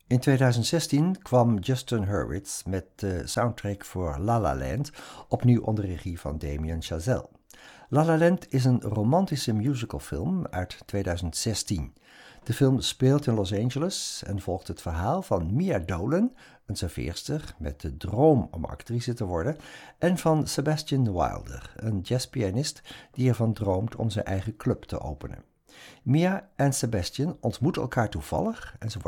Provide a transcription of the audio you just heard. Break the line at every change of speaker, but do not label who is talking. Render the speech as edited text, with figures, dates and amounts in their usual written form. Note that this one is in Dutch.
In 2016 kwam Justin Hurwitz met de soundtrack voor La La Land, opnieuw onder regie van Damien Chazelle. La La Land is een romantische musicalfilm uit 2016. De film speelt in Los Angeles en volgt het verhaal van Mia Dolan, een serveerster met de droom om actrice te worden, en van Sebastian Wilder, een jazzpianist die ervan droomt om zijn eigen club te openen. Mia en Sebastian ontmoeten elkaar toevallig en ze